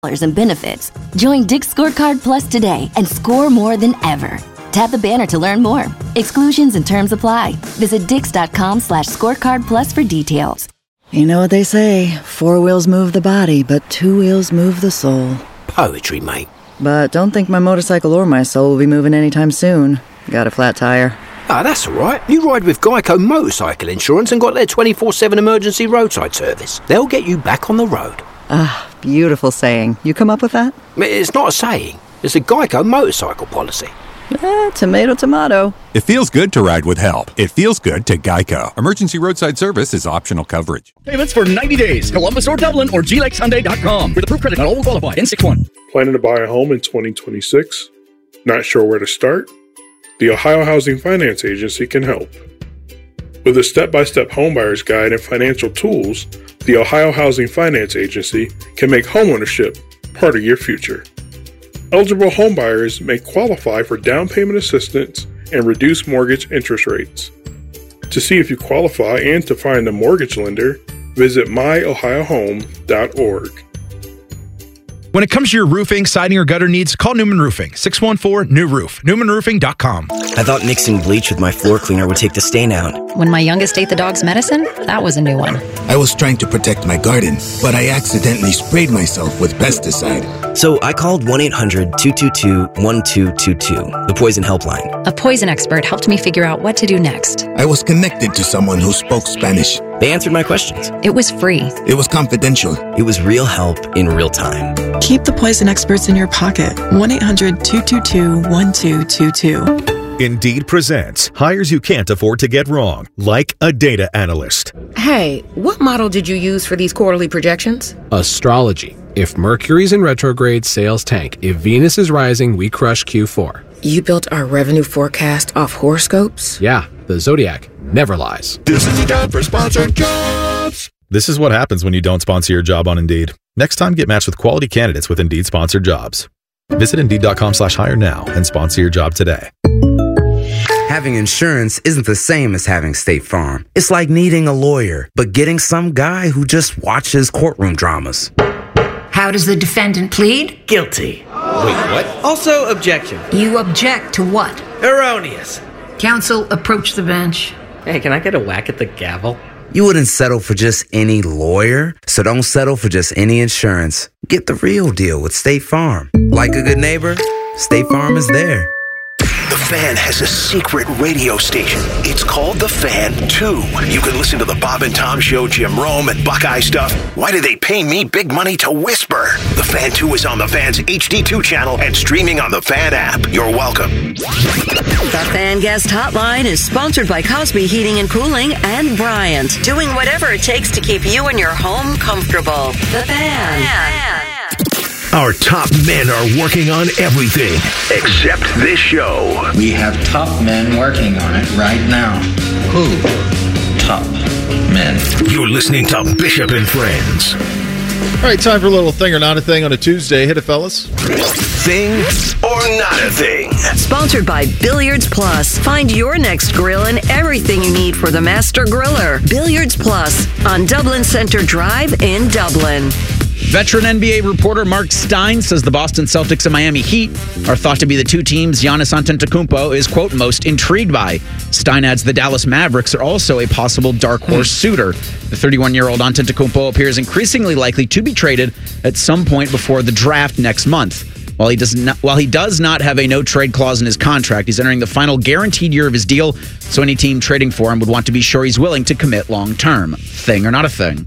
in benefits. Join Dick's Scorecard Plus today and score more than ever. Tap the banner to learn more. Exclusions and terms apply. Visit dix.com/scorecard plus for details. You know what they say, 4 wheels move the body, but 2 wheels move the soul. Poetry, mate. But don't think my motorcycle or my soul will be moving anytime soon. Got a flat tire. Ah, that's all right. You ride with Geico Motorcycle Insurance and got their 24/7 emergency roadside service. They'll get you back on the road. Ah, beautiful saying. You come up with that? It's not a saying. It's a Geico motorcycle policy. Tomato, tomato. It feels good to ride with help. It feels good to Geico. Emergency roadside service is optional coverage. Payments for 90 days. Columbus or Dublin or GLakeSunday.com. With approved credit, not all will qualify. N61. Planning to buy a home in 2026? Not sure where to start? The Ohio Housing Finance Agency can help. With a step-by-step homebuyer's guide and financial tools, the Ohio Housing Finance Agency can make homeownership part of your future. Eligible homebuyers may qualify for down payment assistance and reduced mortgage interest rates. To see if you qualify and to find a mortgage lender, visit myohiohome.org. When it comes to your roofing, siding, or gutter needs, call Newman Roofing. 614-NEW-ROOF. NewmanRoofing.com. I thought mixing bleach with my floor cleaner would take the stain out. When my youngest ate the dog's medicine, that was a new one. I was trying to protect my garden, but I accidentally sprayed myself with pesticide. So I called 1-800-222-1222, the poison helpline. A poison expert helped me figure out what to do next. I was connected to someone who spoke Spanish. They answered my questions. It was free. It was confidential. It was real help in real time. Keep the poison experts in your pocket. 1-800-222-1222. Indeed presents hires you can't afford to get wrong, like a data analyst. Hey, what model did you use for these quarterly projections? Astrology. If Mercury's in retrograde, sales tank. If Venus is rising, we crush Q4. You built our revenue forecast off horoscopes? Yeah, the Zodiac never lies. This is the time for sponsored jobs. This is what happens when you don't sponsor your job on Indeed. Next time, get matched with quality candidates with Indeed sponsored jobs. Visit Indeed.com/hire now and sponsor your job today. Having insurance isn't the same as having State Farm. It's like needing a lawyer, but getting some guy who just watches courtroom dramas. How does the defendant plead? Guilty. Wait, what? Also, objection. You object to what? Erroneous. Counsel, approach the bench. Hey, can I get a whack at the gavel? You wouldn't settle for just any lawyer, so don't settle for just any insurance. Get the real deal with State Farm. Like a good neighbor, State Farm is there. The Fan has a secret radio station. It's called The Fan 2. You can listen to the Bob and Tom Show, Jim Rome, and Buckeye stuff. Why do they pay me big money to whisper? The Fan 2 is on the Fan's HD2 channel and streaming on the Fan app. You're welcome. The Fan Guest Hotline is sponsored by Cosby Heating and Cooling and Bryant, doing whatever it takes to keep you and your home comfortable. The Fan. Our top men are working on everything except this show. We have top men working on it right now. Who? Top men. You're listening to Bishop and Friends. All right, time for a little thing or not a thing on a Tuesday. Hit it, fellas. Thing or not a thing. Sponsored by Billiards Plus. Find your next grill and everything you need for the master griller. Billiards Plus on Dublin Center Drive in Dublin. Veteran NBA reporter Mark Stein says the Boston Celtics and Miami Heat are thought to be the two teams Giannis Antetokounmpo is, quote, most intrigued by. Stein adds the Dallas Mavericks are also a possible dark horse suitor. The 31-year-old Antetokounmpo appears increasingly likely to be traded at some point before the draft next month. While he does not have a no-trade clause in his contract, he's entering the final guaranteed year of his deal, so any team trading for him would want to be sure he's willing to commit long-term. Thing or not a thing?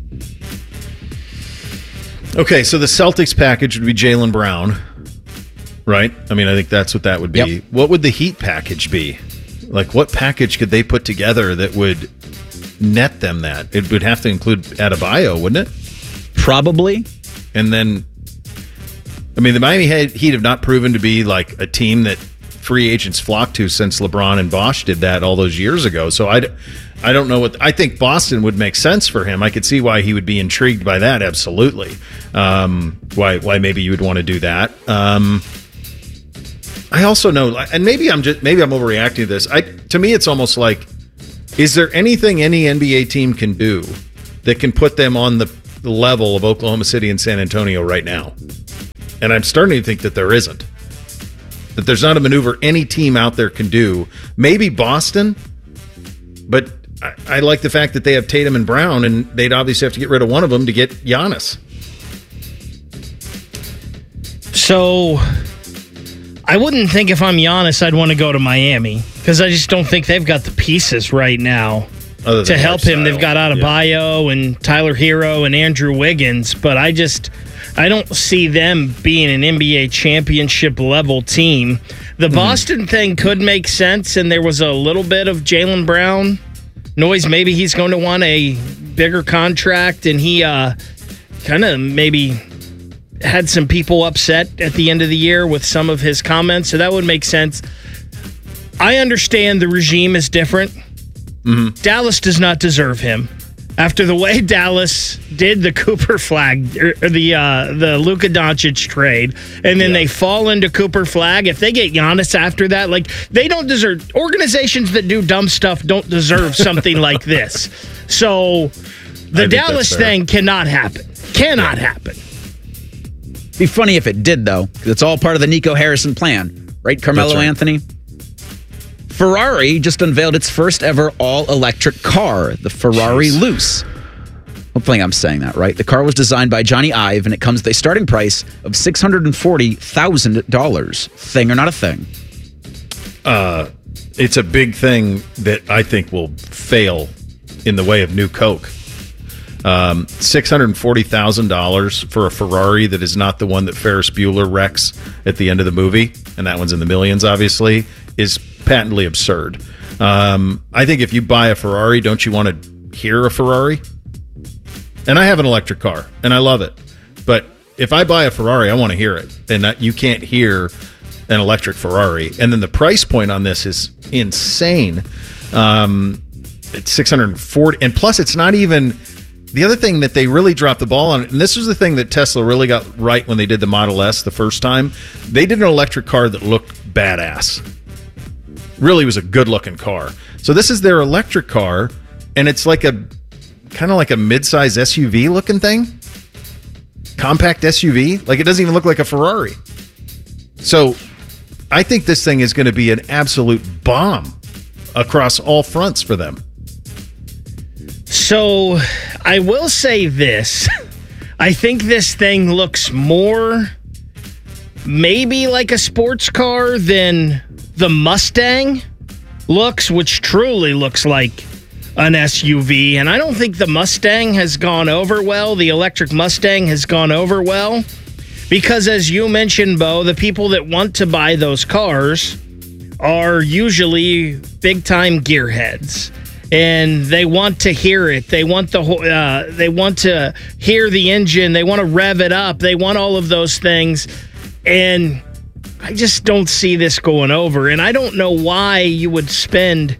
Okay, so the Celtics package would be Jaylen Brown, right? I mean, I think that's what that would be. Yep. What would the Heat package be? Like, what package could they put together that would net them that? It would have to include Adebayo, wouldn't it? Probably. And then, I mean, the Miami Heat have not proven to be like a team that free agents flock to since LeBron and Bosh did that all those years ago. So I don't know what I think Boston would make sense for him. I could see why he would be intrigued by that. Absolutely. Why maybe you would want to do that. I also know, and maybe I'm overreacting to this. To me, it's almost like, is there anything any NBA team can do that can put them on the level of Oklahoma City and San Antonio right now? And I'm starting to think that there isn't. That there's not a maneuver any team out there can do. Maybe Boston, but I like the fact that they have Tatum and Brown, and they'd obviously have to get rid of one of them to get Giannis. So I wouldn't think if I'm Giannis I'd want to go to Miami because I just don't think they've got the pieces right now to help him. They've got Adebayo and Tyler Hero and Andrew Wiggins, but I don't see them being an NBA championship level team. The Boston thing could make sense, and there was a little bit of Jaylen Brown noise. Maybe he's going to want a bigger contract, and he kind of maybe had some people upset at the end of the year with some of his comments, so that would make sense. I understand the regime is different. Dallas does not deserve him. After the way Dallas did the Cooper Flag, the Luka Doncic trade, and then they fall into Cooper Flag, if they get Giannis after that, like, they don't deserve, organizations that do dumb stuff don't deserve something like this. So the Dallas thing cannot happen. Cannot happen. Be funny if it did, though, because it's all part of the Nico Harrison plan. Right, Carmelo Anthony? Ferrari just unveiled its first ever all-electric car, the Ferrari Luce. Hopefully I'm saying that right. The car was designed by Johnny Ive, and it comes with a starting price of $640,000. Thing or not a thing? It's a big thing that I think will fail in the way of new Coke. $640,000 for a Ferrari that is not the one that Ferris Bueller wrecks at the end of the movie, and that one's in the millions, obviously, is patently absurd. I think if you buy a Ferrari, don't you want to hear a Ferrari? And I have an electric car, and I love it. But if I buy a Ferrari, I want to hear it. And you can't hear an electric Ferrari. And then the price point on this is insane. It's $640,000. And plus, it's not even... The other thing that they really dropped the ball on, and this was the thing that Tesla really got right when they did the Model S the first time, they did an electric car that looked badass. Really was a good-looking car. So this is their electric car, and it's like a kind of like a mid-size SUV-looking thing. Compact SUV. Like, it doesn't even look like a Ferrari. So I think this thing is going to be an absolute bomb across all fronts for them. So I will say this. I think this thing looks more maybe like a sports car than the Mustang looks, which truly looks like an SUV. And I don't think the Mustang has gone over well. The electric Mustang has gone over well because, as you mentioned, Bo, the people that want to buy those cars are usually big-time gearheads. And they want to hear it. They want they want to hear the engine. They want to rev it up. They want all of those things. And I just don't see this going over. And I don't know why you would spend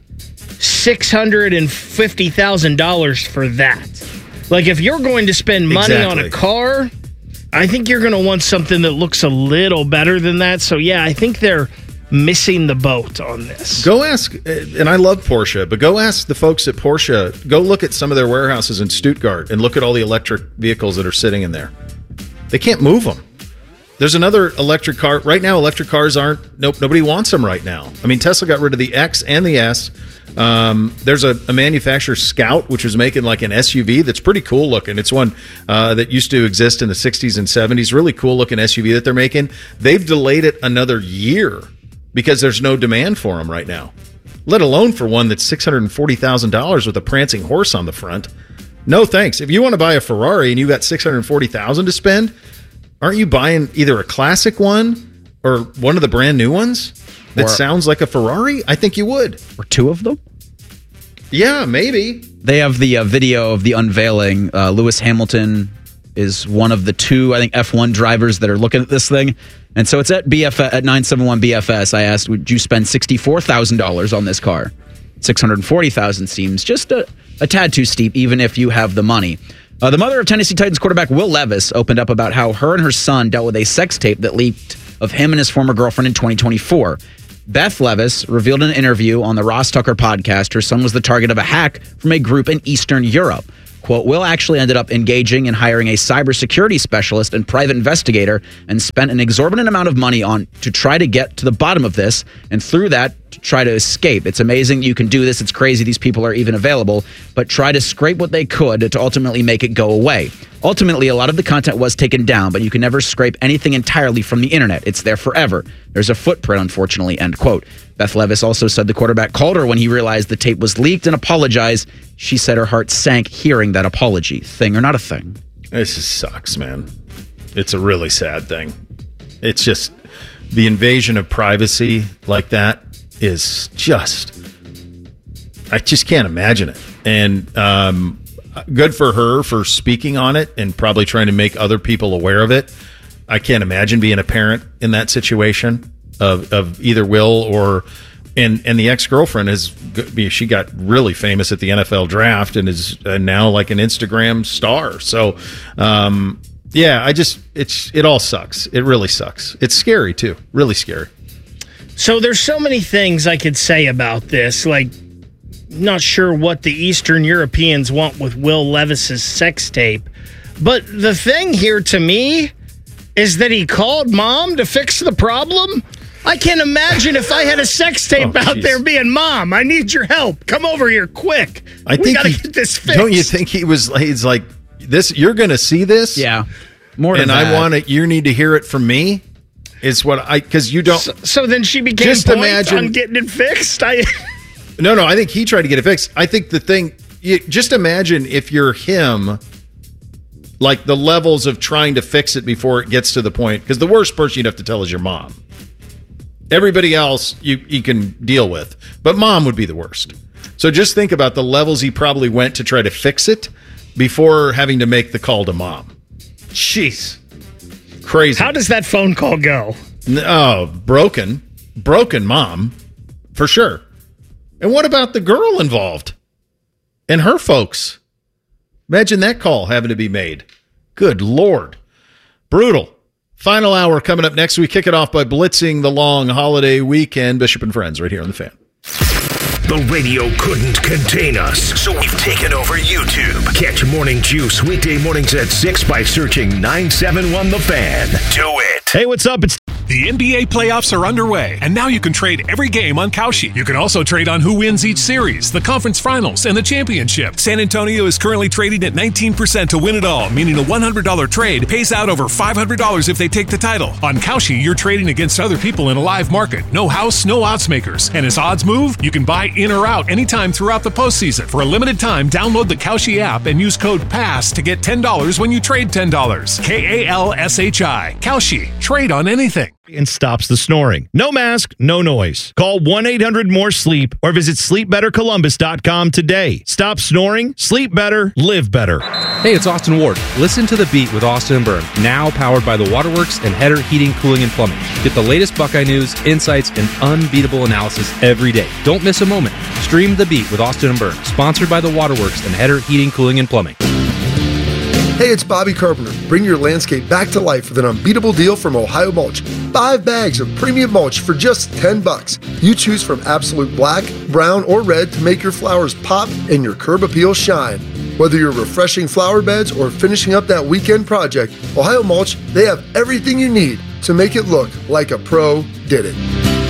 $650,000 for that. Like, if you're going to spend money on a car, I think you're going to want something that looks a little better than that. So, yeah, I think they're missing the boat on this. Go ask, and I love Porsche, but go ask the folks at Porsche, go look at some of their warehouses in Stuttgart and look at all the electric vehicles that are sitting in there. They can't move them. There's another electric car. Right now, electric cars nobody wants them right now. I mean, Tesla got rid of the X and the S. There's a manufacturer, Scout, which is making like an SUV that's pretty cool looking. It's one that used to exist in the 60s and 70s. Really cool looking SUV that they're making. They've delayed it another year because there's no demand for them right now, let alone for one that's $640,000 with a prancing horse on the front. No thanks. If you want to buy a Ferrari and you got $640,000 to spend, aren't you buying either a classic one or one of the brand new ones that sounds like a Ferrari? I think you would. Or two of them? Yeah, maybe. They have the video of the unveiling. Lewis Hamilton is one of the two, I think, F1 drivers that are looking at this thing. And so it's at 971 BFS. I asked, would you spend $64,000 on this car? $640,000 seems just a tad too steep, even if you have the money. The mother of Tennessee Titans quarterback Will Levis opened up about how her and her son dealt with a sex tape that leaked of him and his former girlfriend in 2024. Beth Levis revealed in an interview on the Ross Tucker podcast her son was the target of a hack from a group in Eastern Europe. Quote, Will actually ended up engaging in hiring a cybersecurity specialist and private investigator and spent an exorbitant amount of money on to try to get to the bottom of this, and through that, to try to escape. It's amazing you can do this. It's crazy these people are even available, but try to scrape what they could to ultimately make it go away. Ultimately, a lot of the content was taken down, but you can never scrape anything entirely from the internet. It's there forever. There's a footprint, unfortunately, end quote. Beth Levis also said the quarterback called her when he realized the tape was leaked and apologized. She said her heart sank hearing that apology. Thing or not a thing? This just sucks, man. It's a really sad thing. It's just the invasion of privacy like that is just, I just can't imagine it. And good for her for speaking on it and probably trying to make other people aware of it. I can't imagine being a parent in that situation of either Will or and the ex-girlfriend she got really famous at the NFL draft and is now like an Instagram star. So yeah, it all sucks. It really sucks. It's scary too. Really scary. So there's so many things I could say about this, like not sure what the Eastern Europeans want with Will Levis's sex tape. But the thing here to me is that he called mom to fix the problem. I can't imagine if I had a sex tape out there being, Mom, I need your help. Come over here quick. We got to get this fixed. Don't you think he's like, this, you're going to see this? Yeah. More than that. I want it. You need to hear it from me. Is what because you don't. So then she became just imagine on getting it fixed. No, I think he tried to get it fixed. I think the thing, just imagine if you're him, like the levels of trying to fix it before it gets to the point. Because the worst person you'd have to tell is your mom. Everybody else you can deal with, but mom would be the worst. So just think about the levels he probably went to try to fix it before having to make the call to mom. Jeez. Crazy. How does that phone call go? Oh, broken mom, for sure. And what about the girl involved and her folks? Imagine that call having to be made. Good Lord. Brutal. Final hour coming up next. We kick it off by blitzing the long holiday weekend. Bishop and Friends right here on The Fan. The radio couldn't contain us, so we've taken over YouTube. Catch Morning Juice weekday mornings at 6 by searching 971 The Fan. Do it. Hey, what's up? The NBA playoffs are underway, and now you can trade every game on Kalshi. You can also trade on who wins each series, the conference finals, and the championship. San Antonio is currently trading at 19% to win it all, meaning a $100 trade pays out over $500 if they take the title. On Kalshi, you're trading against other people in a live market. No house, no odds makers. And as odds move, you can buy in or out anytime throughout the postseason. For a limited time, download the Kalshi app and use code PASS to get $10 when you trade $10. KALSHI. Kalshi. Trade on anything. And stops the snoring. No mask, no noise. Call 1-800-MORE-SLEEP or visit sleepbettercolumbus.com today. Stop snoring, sleep better, live better. Hey, it's Austin Ward. Listen to The Beat with Austin and Byrne, now powered by the Waterworks and Header Heating, Cooling, and Plumbing. Get the latest Buckeye news, insights, and unbeatable analysis every day. Don't miss a moment. Stream The Beat with Austin and Byrne, sponsored by the Waterworks and Header Heating, Cooling, and Plumbing. Hey, it's Bobby Carpenter. Bring your landscape back to life with an unbeatable deal from Ohio Mulch. 5 bags of premium mulch for just $10. You choose from absolute black, brown, or red to make your flowers pop and your curb appeal shine. Whether you're refreshing flower beds or finishing up that weekend project, Ohio Mulch, they have everything you need to make it look like a pro did it.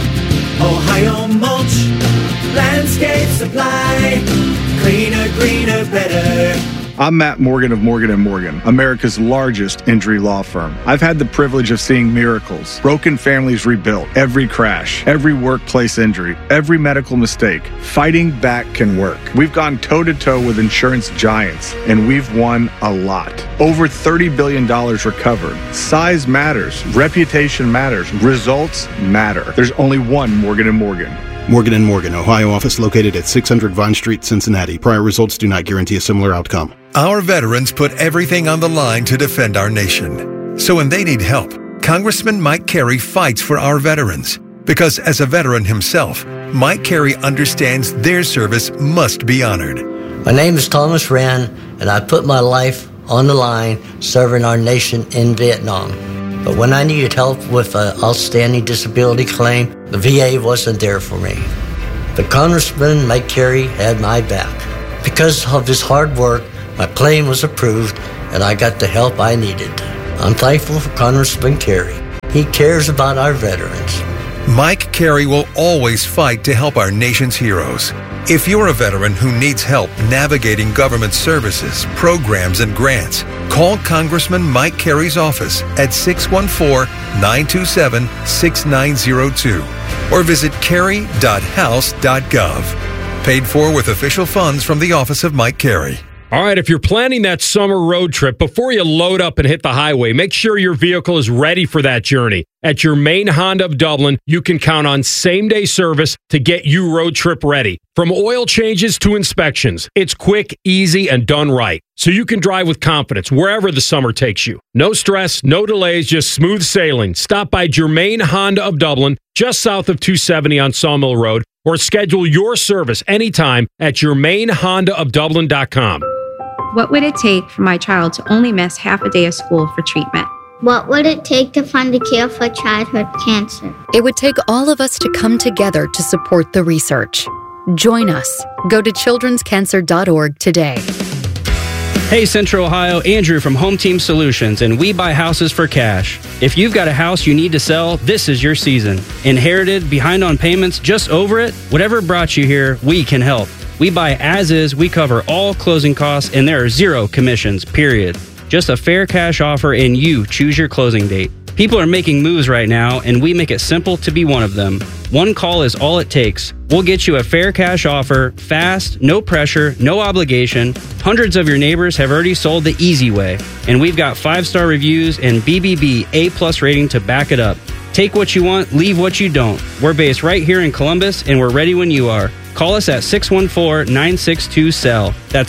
Ohio Mulch, landscape supply, cleaner, greener, better. I'm Matt Morgan of Morgan & Morgan, America's largest injury law firm. I've had the privilege of seeing miracles, broken families rebuilt, every crash, every workplace injury, every medical mistake. Fighting back can work. We've gone toe-to-toe with insurance giants, and we've won a lot. Over $30 billion recovered. Size matters. Reputation matters. Results matter. There's only one Morgan & Morgan. Morgan & Morgan, Ohio office located at 600 Vine Street, Cincinnati. Prior results do not guarantee a similar outcome. Our veterans put everything on the line to defend our nation. So when they need help, Congressman Mike Carey fights for our veterans. Because as a veteran himself, Mike Carey understands their service must be honored. My name is Thomas Rand, and I put my life on the line serving our nation in Vietnam. But when I needed help with an outstanding disability claim, the VA wasn't there for me. But Congressman Mike Carey had my back. Because of his hard work, My claim was approved, and I got the help I needed. I'm thankful for Congressman Carey. He cares about our veterans. Mike Carey will always fight to help our nation's heroes. If you're a veteran who needs help navigating government services, programs, and grants, call Congressman Mike Carey's office at 614-927-6902 or visit carey.house.gov. Paid for with official funds from the office of Mike Carey. All right, if you're planning that summer road trip, before you load up and hit the highway, make sure your vehicle is ready for that journey. At your main Honda of Dublin, you can count on same-day service to get you road trip ready. From oil changes to inspections, it's quick, easy, and done right. So you can drive with confidence wherever the summer takes you. No stress, no delays, just smooth sailing. Stop by Germain Honda of Dublin, just south of 270 on Sawmill Road, or schedule your service anytime at germainhondaofdublin.com. What would it take for my child to only miss half a day of school for treatment? What would it take to fund a cure for childhood cancer? It would take all of us to come together to support the research. Join us. Go to childrenscancer.org today. Hey Central Ohio, Andrew from Home Team Solutions, and we buy houses for cash. If you've got a house you need to sell, this is your season. Inherited, behind on payments, just over it? Whatever brought you here, we can help. We buy as is, we cover all closing costs, and there are zero commissions, period. Just a fair cash offer, and you choose your closing date. People are making moves right now, and we make it simple to be one of them. One call is all it takes. We'll get you a fair cash offer, fast, no pressure, no obligation. Hundreds of your neighbors have already sold the easy way, and we've got 5-star reviews and BBB A+ rating to back it up. Take what you want, leave what you don't. We're based right here in Columbus, and we're ready when you are. Call us at 614-962-SELL. That's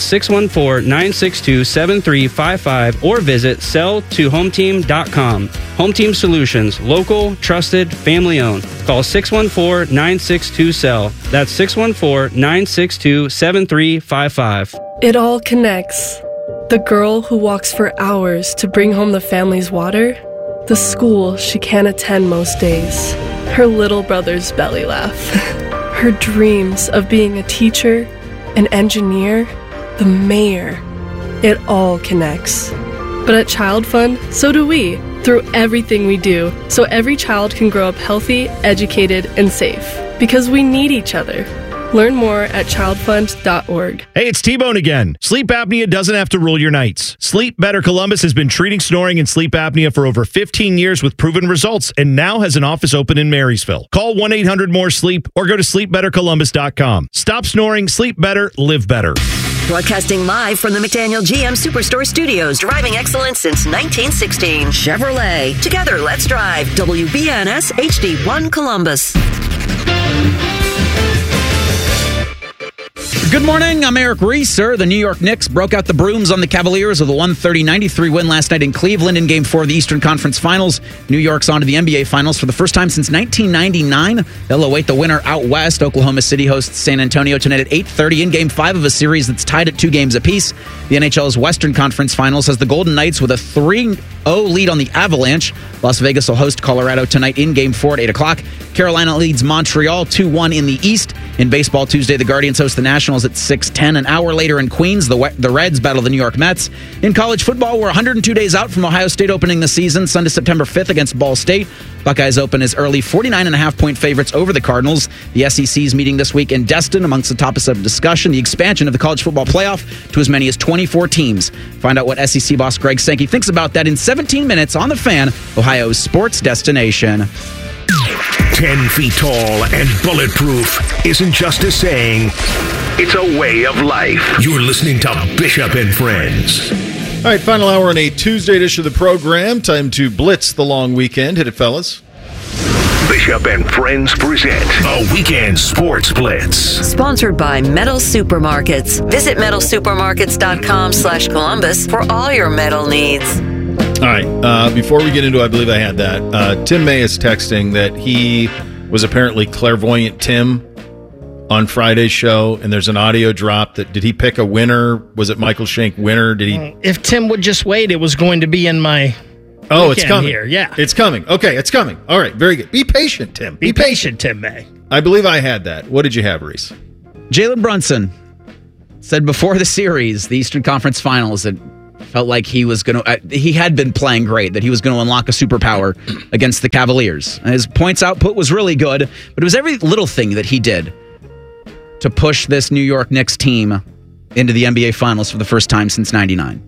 614-962-7355 or visit selltohometeam.com. Home Team Solutions, local, trusted, family owned. Call 614-962-SELL. That's 614-962-7355. It all connects. The girl who walks for hours to bring home the family's water, the school she can't attend most days, her little brother's belly laugh. Her dreams of being a teacher, an engineer, the mayor. It all connects. But at Child Fund, so do we, through everything we do, so every child can grow up healthy, educated, and safe. Because we need each other. Learn more at childfund.org. Hey, it's T-Bone again. Sleep apnea doesn't have to rule your nights. Sleep Better Columbus has been treating snoring and sleep apnea for over 15 years with proven results and now has an office open in Marysville. Call 1-800-MORE-SLEEP or go to sleepbettercolumbus.com. Stop snoring, sleep better, live better. Broadcasting live from the McDaniel GM Superstore Studios, driving excellence since 1916. Chevrolet. Together, let's drive. WBNS HD1 Columbus. Good morning, I'm Eric Reeser. The New York Knicks broke out the brooms on the Cavaliers with a 130-93 win last night in Cleveland in Game 4 of the Eastern Conference Finals. New York's on to the NBA Finals for the first time since 1999. They'll await the winner out west. Oklahoma City hosts San Antonio tonight at 8:30 in Game 5 of a series that's tied at 2 games apiece. The NHL's Western Conference Finals has the Golden Knights with a 3-0 lead on the Avalanche. Las Vegas will host Colorado tonight in Game 4 at 8 o'clock. Carolina leads Montreal 2-1 in the East. In baseball Tuesday, the Guardians host the Nationals at 6:10. An hour later in Queens, the Reds battle the New York Mets. In college football, we're 102 days out from Ohio State opening the season, Sunday, September 5th against Ball State. Buckeyes open as early 49.5-point favorites over the Cardinals. The SEC's meeting this week in Destin. Amongst the topics of discussion, the expansion of the college football playoff to as many as 24 teams. Find out what SEC boss Greg Sankey thinks about that in 17 minutes on The Fan, Ohio's sports destination. 10 feet tall and bulletproof isn't just a saying, it's a way of life. You're listening to Bishop and Friends. All right, final hour on a Tuesday edition of the program. Time to blitz the long weekend. Hit it, fellas. Bishop and Friends present a Weekend Sports Blitz. Sponsored by Metal Supermarkets. Visit metalsupermarkets.com/Columbus for all your metal needs. All right, before we get into it, I believe I had that. Tim May is texting that he was apparently clairvoyant Tim on Friday's show, and there's an audio drop. Did he pick a winner? Was it Michael Shank winner? Did he? If Tim would just wait, it was going to be in my it's coming. Here. Yeah. It's coming. Okay, it's coming. All right, very good. Be patient, Tim. Be patient, Tim May. I believe I had that. What did you have, Reese? Jalen Brunson. said before the series, the Eastern Conference Finals, that felt like he was going to, he had been playing great, that he was going to unlock a superpower against the Cavaliers. And his points output was really good, but it was every little thing that he did to push this New York Knicks team into the NBA Finals for the first time since '99.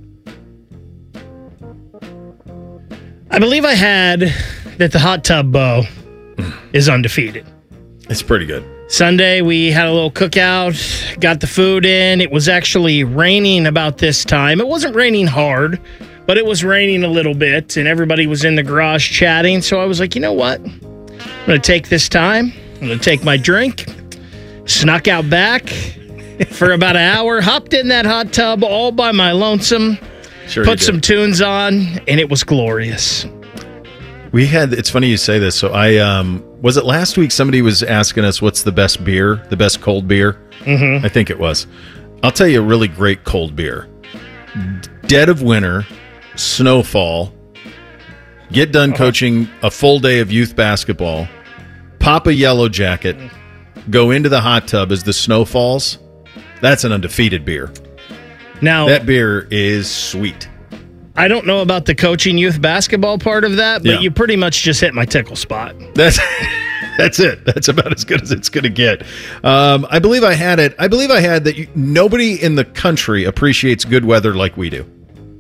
I believe I had that the hot tub Bo is undefeated. It's pretty good. Sunday, we had a little cookout, got the food in. It was actually raining about this time. It wasn't raining hard, but it was raining a little bit, and everybody was in the garage chatting. So I was like, you know what? I'm going to take this time. I'm going to take my drink, snuck out back for about an hour, hopped in that hot tub all by my lonesome, put some tunes on, and it was glorious. We had, it's funny you say this. So was it last week somebody was asking us what's the best beer, the best cold beer? Mm-hmm. I think it was. I'll tell you a really great cold beer. Dead of winter, snowfall, get done coaching a full day of youth basketball, pop a yellow jacket, go into the hot tub as the snow falls. That's an undefeated beer. Now that beer is sweet. I don't know about the coaching youth basketball part of that, but you pretty much just hit my tickle spot. That's it. That's about as good as it's going to get. I believe I had it. I believe I had that nobody in the country appreciates good weather like we do.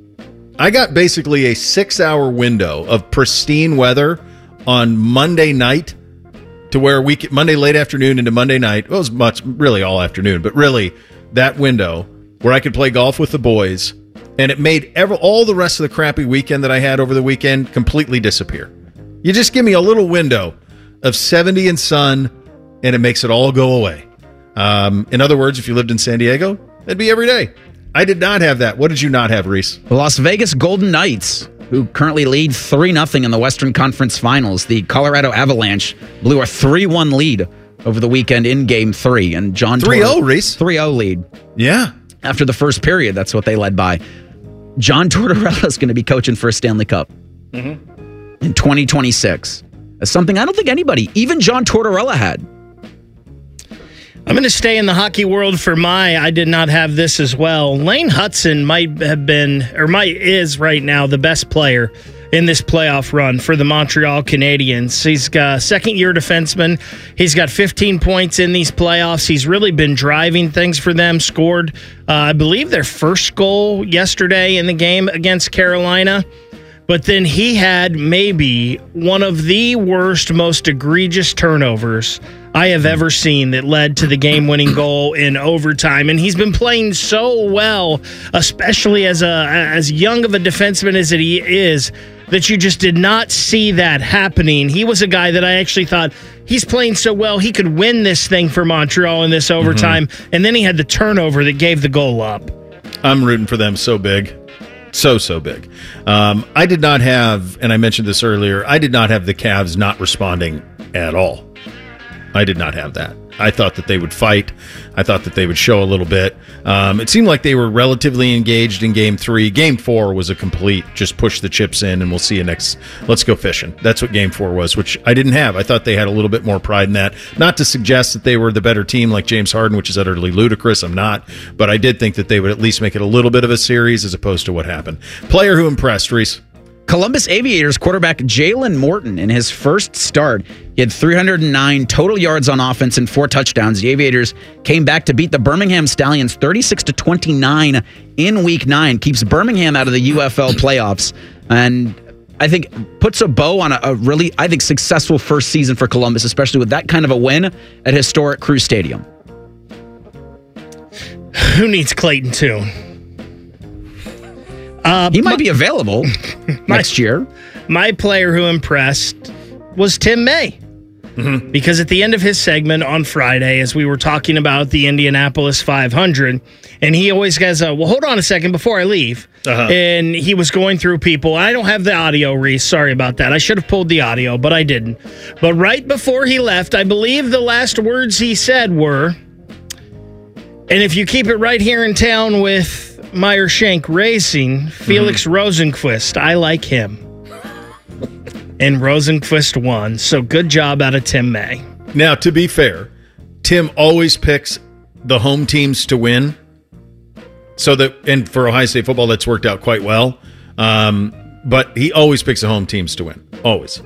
I got basically a 6-hour window of pristine weather on Monday night to where Monday late afternoon into Monday night. Well, it was really all afternoon, but really that window where I could play golf with the boys. And it made all the rest of the crappy weekend that I had over the weekend completely disappear. You just give me a little window of 70 and sun, and it makes it all go away. In other words, if you lived in San Diego, that'd be every day. I did not have that. What did you not have, Reese? The Las Vegas Golden Knights, who currently lead 3-0 in the Western Conference Finals. The Colorado Avalanche blew a 3-1 lead over the weekend in Game 3. And John 3-0, Reese. 3-0 lead. Yeah. After the first period, that's what they led by. John Tortorella is going to be coaching for a Stanley Cup in 2026. That's something I don't think anybody, even John Tortorella, had. I'm going to stay in the hockey world for I did not have this as well. Lane Hudson is right now the best player in this playoff run for the Montreal Canadiens. He's got second-year defenseman. He's got 15 points in these playoffs. He's really been driving things for them. Scored, I believe, their first goal yesterday in the game against Carolina. But then he had maybe one of the worst, most egregious turnovers I have ever seen that led to the game-winning goal in overtime. And he's been playing so well, especially as young of a defenseman as he is, that you just did not see that happening. He was a guy that I actually thought he's playing so well he could win this thing for Montreal in this overtime. And then he had the turnover that gave the goal up. I'm rooting for them so big. So big. I did not have, and I mentioned this earlier, I did not have the Cavs not responding at all. I did not have that. I thought that they would fight. I thought that they would show a little bit. It seemed like they were relatively engaged in Game 3. Game 4 was a complete just push the chips in and we'll see you next. Let's go fishing. That's what Game 4 was, which I didn't have. I thought they had a little bit more pride in that. Not to suggest that they were the better team like James Harden, which is utterly ludicrous. I'm not. But I did think that they would at least make it a little bit of a series as opposed to what happened. Player who impressed, Reese? Columbus Aviators quarterback Jalen Morton in his first start. He had 309 total yards on offense and 4 touchdowns. The Aviators came back to beat the Birmingham Stallions 36-29 in Week 9. Keeps Birmingham out of the UFL playoffs. And I think puts a bow on a really, I think, successful first season for Columbus, especially with that kind of a win at historic Crew Stadium. Who needs Clayton Tune? He might be available next year. My player who impressed was Tim May. Because at the end of his segment on Friday, as we were talking about the Indianapolis 500, and he always has well, hold on a second before I leave. And he was going through people. I don't have the audio, Reese. Sorry about that. I should have pulled the audio, but I didn't. But right before he left, I believe the last words he said were, and if you keep it right here in town with Meyer Shank Racing, Felix Rosenqvist. I like him. And Rosenqvist won. So good job out of Tim May. Now, to be fair, Tim always picks the home teams to win. And for Ohio State football, that's worked out quite well. But he always picks the home teams to win. Always.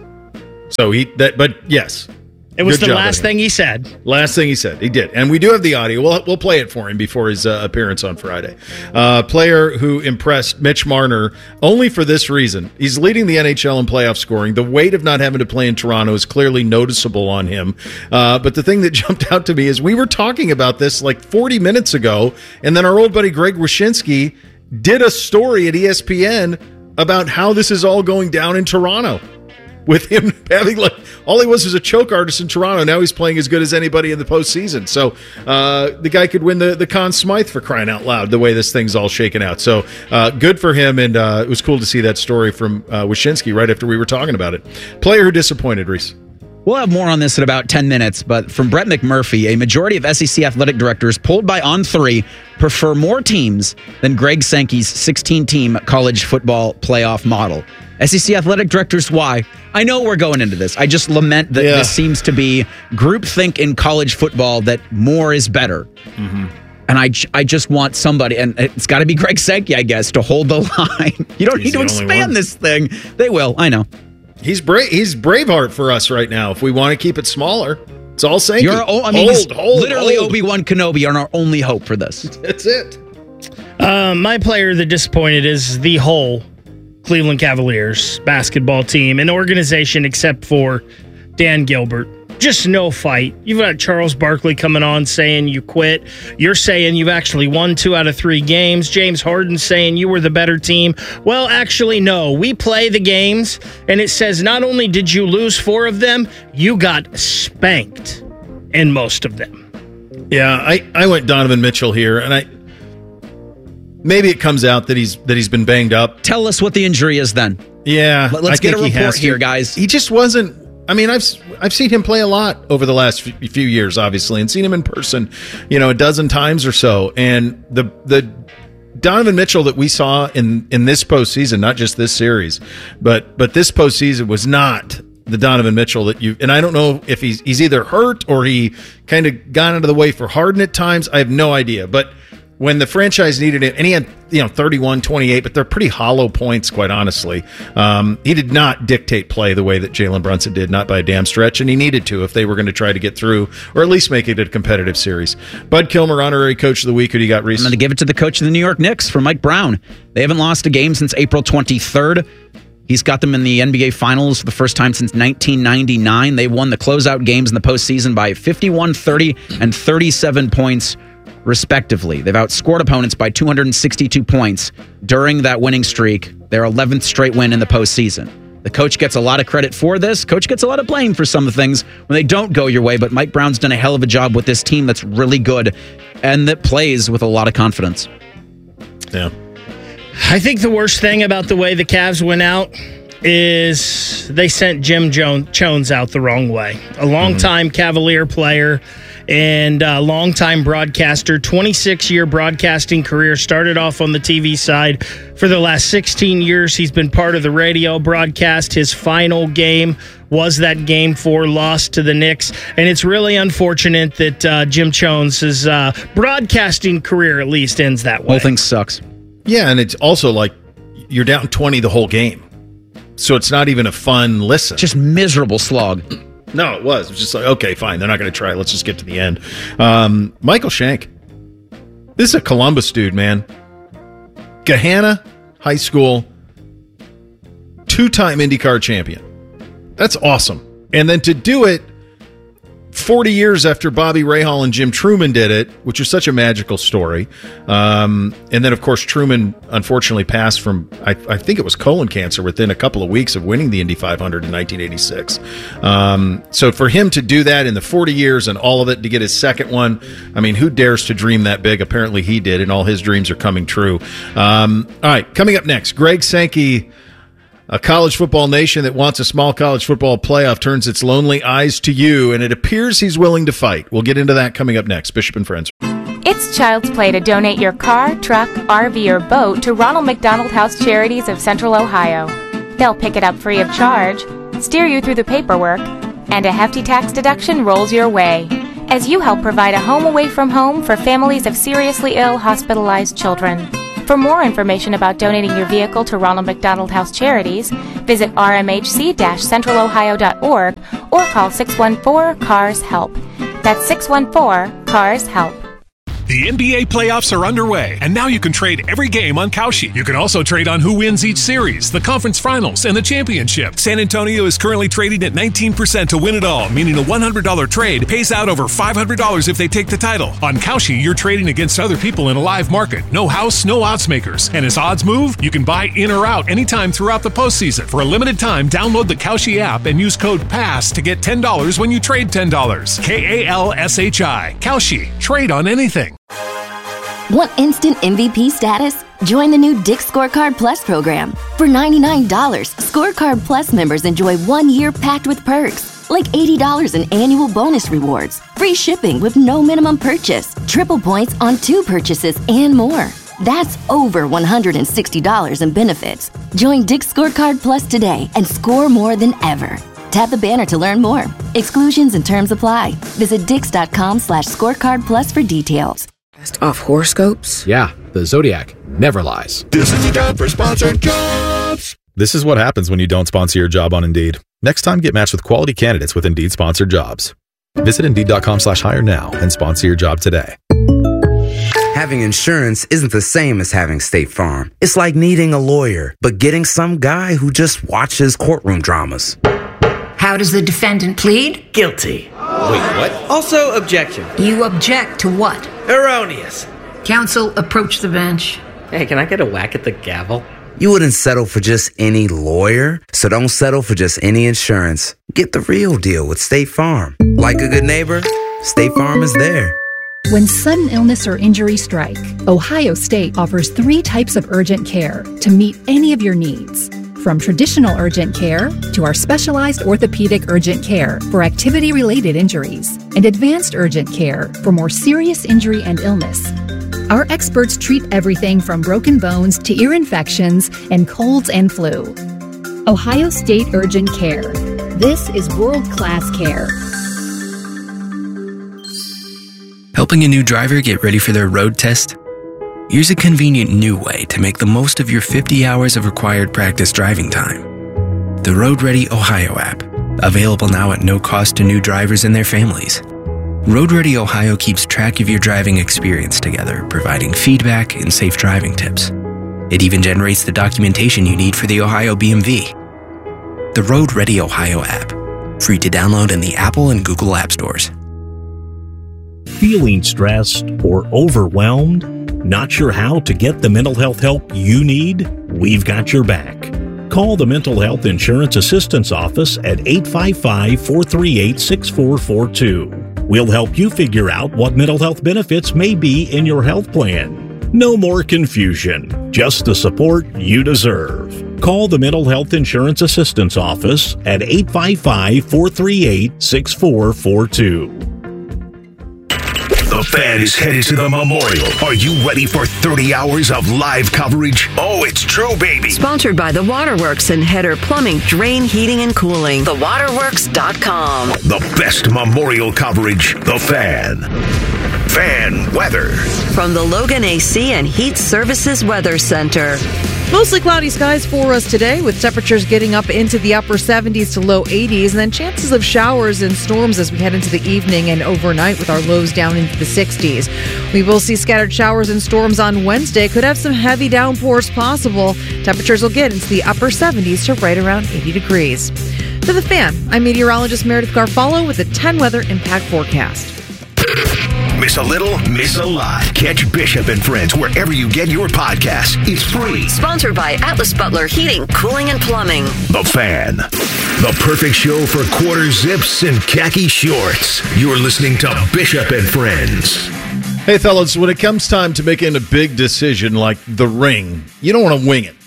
But yes. It was the last thing he said. Last thing he said. He did. And we do have the audio. We'll play it for him before his appearance on Friday. Player who impressed Mitch Marner only for this reason. He's leading the NHL in playoff scoring. The weight of not having to play in Toronto is clearly noticeable on him. But the thing that jumped out to me is we were talking about this like 40 minutes ago, and then our old buddy Greg Wyshynski did a story at ESPN about how this is all going down in Toronto. With him having all he was a choke artist in Toronto. Now he's playing as good as anybody in the postseason. So the guy could win the Conn Smythe for crying out loud, the way this thing's all shaken out. So good for him, and it was cool to see that story from Wyshynski right after we were talking about it. Player who disappointed, Reese. We'll have more on this in about 10 minutes, but from Brett McMurphy, a majority of SEC athletic directors polled by On3 prefer more teams than Greg Sankey's 16-team college football playoff model. SEC athletic directors, why? I know we're going into this. I just lament that this seems to be groupthink in college football, that more is better. Mm-hmm. And I just want somebody, and it's got to be Greg Sankey, I guess, to hold the line. You don't need to expand this thing. They will, I know. He's Braveheart for us right now. If we want to keep it smaller, it's all Sankey. Literally Obi-Wan Kenobi are our only hope for this. That's it. My player that disappointed is the whole Cleveland Cavaliers basketball team and organization, except for Dan Gilbert. Just no fight. You've got Charles Barkley coming on saying you quit. You're saying you've actually won 2 out of 3 games. James Harden saying you were the better team. Well, actually, no. We play the games, and it says not only did you lose 4 of them, you got spanked in most of them. Yeah, I went Donovan Mitchell here, and maybe it comes out that he's been banged up. Tell us what the injury is then. Yeah. Let's get a report here, guys. He just wasn't. I mean, I've seen him play a lot over the last few years, obviously, and seen him in person, a dozen times or so. And the Donovan Mitchell that we saw in this postseason, not just this series, but this postseason was not the Donovan Mitchell that you. And I don't know if he's either hurt or he kind of got out of the way for Harden at times. I have no idea, but when the franchise needed it, and he had 31, 28, but they're pretty hollow points, quite honestly. He did not dictate play the way that Jalen Brunson did, not by a damn stretch, and he needed to if they were going to try to get through or at least make it a competitive series. Bud Kilmer, honorary coach of the week. Who do you got, Reese? I'm going to give it to the coach of the New York Knicks, for Mike Brown. They haven't lost a game since April 23rd. He's got them in the NBA Finals for the first time since 1999. They won the closeout games in the postseason by 51, 30, and 37 points, respectively. They've outscored opponents by 262 points during that winning streak, their 11th straight win in the postseason. The coach gets a lot of credit for this. Coach gets a lot of blame for some of the things when they don't go your way, but Mike Brown's done a hell of a job with this team that's really good and that plays with a lot of confidence. Yeah. I think the worst thing about the way the Cavs went out is they sent Jim Jones out the wrong way. A longtime Cavalier player and longtime broadcaster, 26-year broadcasting career, started off on the TV side. For the last 16 years, he's been part of the radio broadcast. His final game was that Game 4 loss to the Knicks, and it's really unfortunate that Jim Jones' broadcasting career at least ends that way. Whole thing sucks. Yeah, and it's also like you're down 20 the whole game, so it's not even a fun listen. Just miserable slog. No, it was. It was just like, okay, fine. They're not going to try. Let's just get to the end. Michael Shank. This is a Columbus dude, man. Gahanna High School, 2-time IndyCar champion. That's awesome. And then to do it 40 years after Bobby Rahal and Jim Truman did it, which is such a magical story. And then, of course, Truman unfortunately passed from, I think it was colon cancer within a couple of weeks of winning the Indy 500 in 1986. So for him to do that in the 40 years and all of it, to get his second one, I mean, who dares to dream that big? Apparently he did, and all his dreams are coming true. All right, coming up next, Greg Sankey. A college football nation that wants a small college football playoff turns its lonely eyes to you, and it appears he's willing to fight. We'll get into that coming up next. Bishop and Friends. It's child's play to donate your car, truck, RV, or boat to Ronald McDonald House Charities of Central Ohio. They'll pick it up free of charge, steer you through the paperwork, and a hefty tax deduction rolls your way. as you help provide a home away from home for families of seriously ill hospitalized children. For more information about donating your vehicle to Ronald McDonald House Charities, visit rmhc-centralohio.org or call 614-CARS-HELP. That's 614-CARS-HELP. The NBA playoffs are underway, and now you can trade every game on Kalshi. You can also trade on who wins each series, the conference finals, and the championship. San Antonio is currently trading at 19% to win it all, meaning a $100 trade pays out over $500 if they take the title. On Kalshi, you're trading against other people in a live market. No house, no odds makers. And as odds move, you can buy in or out anytime throughout the postseason. For a limited time, download the Kalshi app and use code PASS to get $10 when you trade $10. KALSHI. Kalshi. Trade on anything. Want instant MVP status? Join the new Dick's Scorecard Plus program. For $99, Scorecard Plus members enjoy 1 year packed with perks, like $80 in annual bonus rewards, free shipping with no minimum purchase, triple points on 2 purchases, and more. That's over $160 in benefits. Join Dick's Scorecard Plus today and score more than ever. Tap the banner to learn more. Exclusions and terms apply. Visit dix.com/scorecardplus for details. Off horoscopes? Yeah, the Zodiac never lies. This is your time for sponsored jobs. This is what happens when you don't sponsor your job on Indeed. Next time, get matched with quality candidates with Indeed sponsored jobs. Visit Indeed.com/hire now and sponsor your job today. Having insurance isn't the same as having State Farm. It's like needing a lawyer, but getting some guy who just watches courtroom dramas. How does the defendant plead? Guilty. Wait, what? Also, objection. You object to what? Erroneous. Counsel, approach the bench. Hey, can I get a whack at the gavel? You wouldn't settle for just any lawyer, so don't settle for just any insurance. Get the real deal with State Farm. Like a good neighbor, State Farm is there. When sudden illness or injury strike, Ohio State offers 3 types of urgent care to meet any of your needs. From traditional urgent care to our specialized orthopedic urgent care for activity-related injuries and advanced urgent care for more serious injury and illness. Our experts treat everything from broken bones to ear infections and colds and flu. Ohio State Urgent Care. This is world-class care. Helping a new driver get ready for their road test? Here's a convenient new way to make the most of your 50 hours of required practice driving time. The Road Ready Ohio app, available now at no cost to new drivers and their families. Road Ready Ohio keeps track of your driving experience together, providing feedback and safe driving tips. It even generates the documentation you need for the Ohio BMV. The Road Ready Ohio app, free to download in the Apple and Google App Stores. Feeling stressed or overwhelmed? Not sure how to get the mental health help you need? We've got your back. Call the Mental Health Insurance Assistance Office at 855-438-6442. We'll help you figure out what mental health benefits may be in your health plan. No more confusion, just the support you deserve. Call the Mental Health Insurance Assistance Office at 855-438-6442. The Fan is headed to the Memorial. Are you ready for 30 hours of live coverage? Oh, it's true, baby. Sponsored by The Waterworks and Header Plumbing, Drain, Heating, and Cooling. TheWaterworks.com. The best Memorial coverage. The Fan. Fan weather. From the Logan AC and Heat Services Weather Center. Mostly cloudy skies for us today, with temperatures getting up into the upper 70s to low 80s, and then chances of showers and storms as we head into the evening and overnight, with our lows down into the 60s. We will see scattered showers and storms on Wednesday. Could have some heavy downpours possible. Temperatures will get into the upper 70s to right around 80 degrees. For The Fan, I'm meteorologist Meredith Garfalo with the 10 weather impact forecast. Miss a little, miss a lot. Catch Bishop and Friends wherever you get your podcasts. It's free. Sponsored by Atlas Butler Heating, Cooling, and Plumbing. The Fan. The perfect show for quarter zips and khaki shorts. You're listening to Bishop and Friends. Hey, fellas, when it comes time to making a big decision like the ring, you don't want to wing it.